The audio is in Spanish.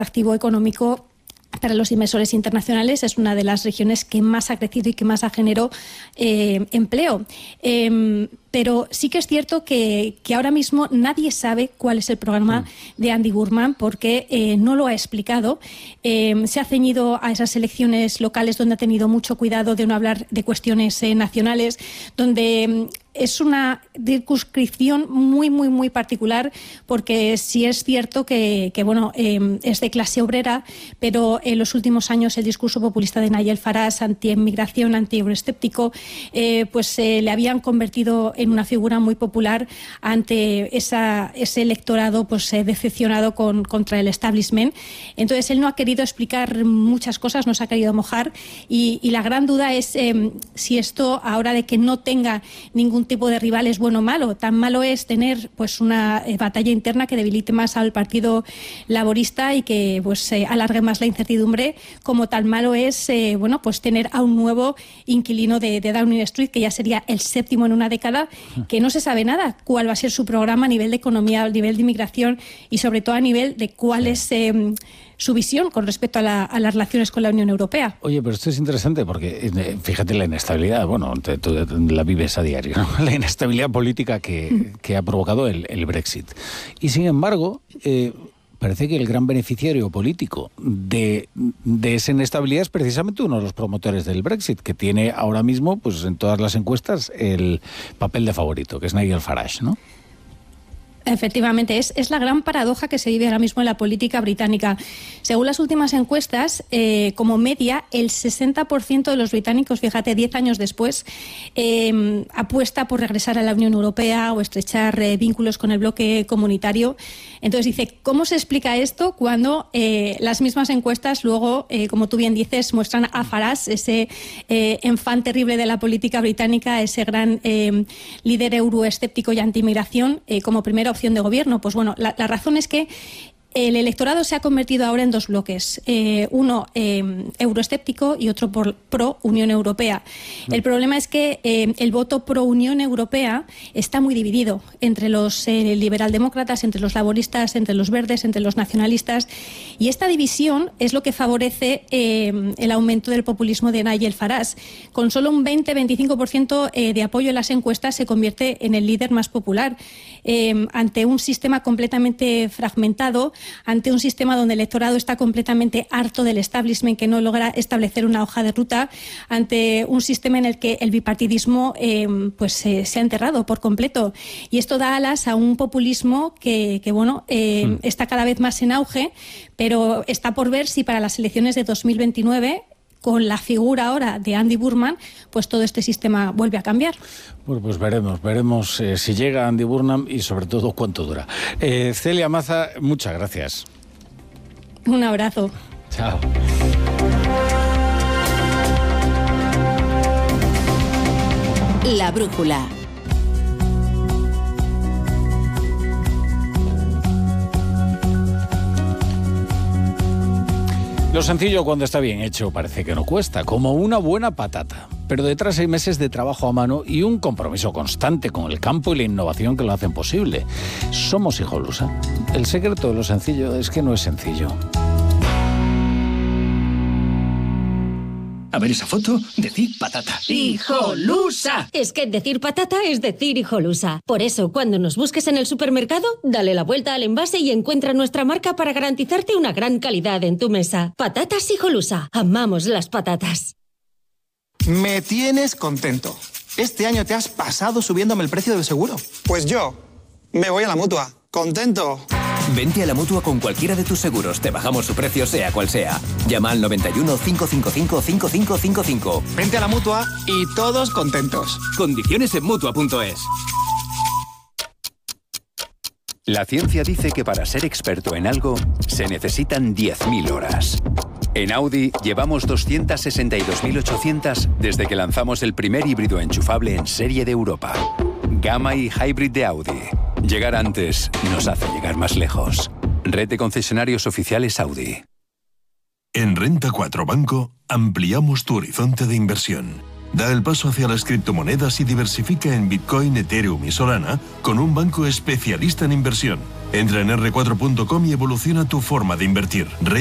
activo económico para los inversores internacionales. Es una de las regiones que más ha crecido y que más ha generado empleo. Pero sí que es cierto que ahora mismo nadie sabe cuál es el programa de Andy Burnham, porque no lo ha explicado. Se ha ceñido a esas elecciones locales donde ha tenido mucho cuidado de no hablar de cuestiones nacionales, donde es una circunscripción muy particular, porque sí es cierto que es de clase obrera, pero en los últimos años el discurso populista de Nigel Farage, anti-inmigración, anti-euroescéptico, le habían convertido en una figura muy popular ante ese electorado decepcionado contra el establishment. Entonces él no ha querido explicar muchas cosas, no se ha querido mojar, y la gran duda es si esto, ahora de que no tenga ningún tipo de rival, es bueno o malo. Tan malo es tener una batalla interna que debilite más al Partido Laborista y que alargue más la incertidumbre, como tan malo es tener a un nuevo inquilino de Downing Street, que ya sería el 7º en una década, que no se sabe nada cuál va a ser su programa a nivel de economía, a nivel de inmigración y sobre todo a nivel de cuál es su visión con respecto a las relaciones con la Unión Europea. Oye, pero esto es interesante porque fíjate la inestabilidad, tú la vives a diario, ¿no? La inestabilidad política que ha provocado el Brexit. Y sin embargo, parece que el gran beneficiario político de esa inestabilidad es precisamente uno de los promotores del Brexit, que tiene ahora mismo, en todas las encuestas, el papel de favorito, que es Nigel Farage, ¿no? Efectivamente, es la gran paradoja que se vive ahora mismo en la política británica. Según las últimas encuestas, como media, el 60% de los británicos, fíjate, 10 años después, apuesta por regresar a la Unión Europea o estrechar vínculos con el bloque comunitario. Entonces dice, ¿cómo se explica esto cuando las mismas encuestas luego, como tú bien dices, muestran a Farage, ese enfant terrible de la política británica, ese gran líder euroescéptico y anti-inmigración, como primera opción de gobierno? Pues bueno, la razón es que el electorado se ha convertido ahora en dos bloques, uno euroescéptico y otro pro Unión Europea. El problema es que el voto pro Unión Europea está muy dividido entre los liberaldemócratas, entre los laboristas, entre los verdes, entre los nacionalistas, y esta división es lo que favorece el aumento del populismo de Nigel Farage. Con solo un 20-25% de apoyo en las encuestas se convierte en el líder más popular. Ante un sistema completamente fragmentado, ante un sistema donde el electorado está completamente harto del establishment, que no logra establecer una hoja de ruta, ante un sistema en el que el bipartidismo se ha enterrado por completo. Y esto da alas a un populismo que está cada vez más en auge, pero está por ver si para las elecciones de 2029, con la figura ahora de Andy Burnham, todo este sistema vuelve a cambiar. Bueno, pues veremos si llega Andy Burnham y sobre todo cuánto dura. Celia Maza, muchas gracias. Un abrazo. Chao. La brújula. Lo sencillo, cuando está bien hecho, parece que no cuesta, como una buena patata. Pero detrás hay meses de trabajo a mano y un compromiso constante con el campo y la innovación que lo hacen posible. Somos Hijolusa. El secreto de lo sencillo es que no es sencillo. A ver esa foto, decir patata. ¡Hijolusa! Es que decir patata es decir Hijolusa. Por eso, cuando nos busques en el supermercado, dale la vuelta al envase y encuentra nuestra marca para garantizarte una gran calidad en tu mesa. Patatas Hijolusa. Amamos las patatas. Me tienes contento. Este año te has pasado subiéndome el precio del seguro. Pues yo me voy a la Mutua. Contento. Vente a la Mutua con cualquiera de tus seguros. Te bajamos su precio sea cual sea. Llama al 91 555 5555. Vente a la Mutua y todos contentos. Condiciones en Mutua.es. La ciencia dice que para ser experto en algo se necesitan 10.000 horas. En Audi llevamos 262.800 desde que lanzamos el primer híbrido enchufable en serie de Europa. Gamma y Hybrid de Audi. Llegar antes nos hace llegar más lejos. Red de concesionarios oficiales Audi. En Renta 4 Banco ampliamos tu horizonte de inversión. Da el paso hacia las criptomonedas y diversifica en Bitcoin, Ethereum y Solana con un banco especialista en inversión. Entra en r4.com y evoluciona tu forma de invertir.